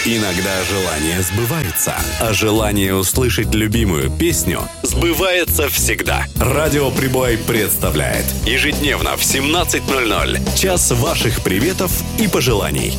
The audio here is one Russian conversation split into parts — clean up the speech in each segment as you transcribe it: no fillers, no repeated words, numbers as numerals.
Иногда желания сбываются, а желание услышать любимую песню сбывается всегда. Радио Прибой представляет ежедневно в 17:00 час ваших приветов и пожеланий.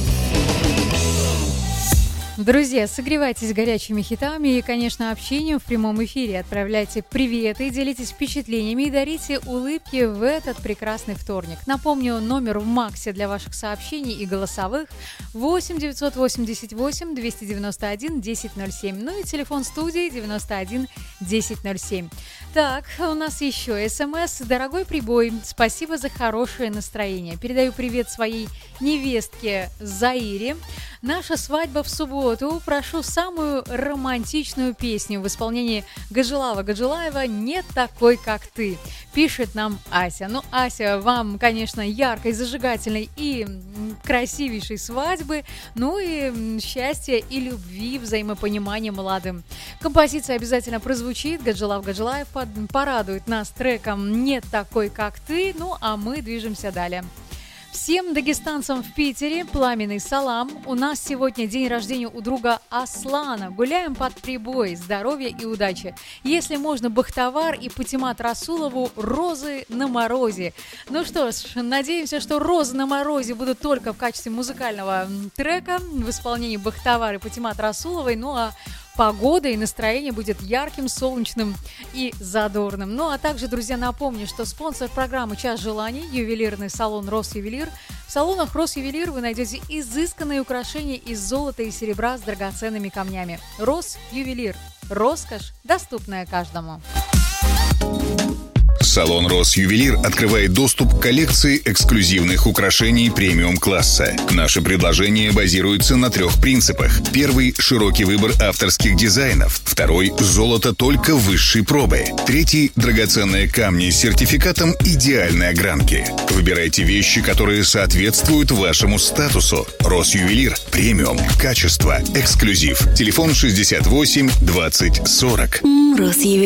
Друзья, согревайтесь горячими хитами и, конечно, общением в прямом эфире. Отправляйте приветы, делитесь впечатлениями и дарите улыбки в этот прекрасный вторник. Напомню, номер в Максе для ваших сообщений и голосовых 8 988 291 1007. Ну и телефон студии 91 1007. Так, у нас еще СМС. Дорогой Прибой, спасибо за хорошее настроение. Передаю привет своей невестке Заире. Наша свадьба в субботу. Прошу самую романтичную песню в исполнении Гаджилава Гаджилаева «Нет такой, как ты», пишет нам Ася. Ну, Ася, вам, конечно, яркой, зажигательной и красивейшей свадьбы, ну и счастья и любви, взаимопонимания молодым. Композиция обязательно прозвучит. Гаджилав Гаджилаев порадует нас треком «Нет такой, как ты». Ну, а мы движемся далее. Всем дагестанцам в Питере пламенный салам. У нас сегодня день рождения у друга Аслана. Гуляем под Прибой. Здоровья и удачи. Если можно, Бахтавар и Патимат Расулову «Розы на морозе». Ну что ж, надеемся, что «Розы на морозе» будут только в качестве музыкального трека в исполнении Бахтавар и Патимат Расуловой. Ну а погода и настроение будет ярким, солнечным и задорным. Ну а также, друзья, напомню, что спонсор программы «Час желаний» – ювелирный салон «Росювелир». В салонах «Росювелир» вы найдете изысканные украшения из золота и серебра с драгоценными камнями. «Росювелир» – роскошь, доступная каждому. Салон «Росювелир» открывает доступ к коллекции эксклюзивных украшений премиум-класса. Наши предложения базируются на 3 принципах. Первый – широкий выбор авторских дизайнов. Второй – золото только высшей пробы. Третий – драгоценные камни с сертификатом идеальной огранки. Выбирайте вещи, которые соответствуют вашему статусу. «Росювелир» – премиум, качество, эксклюзив. Телефон 68 20 40. Росювелир.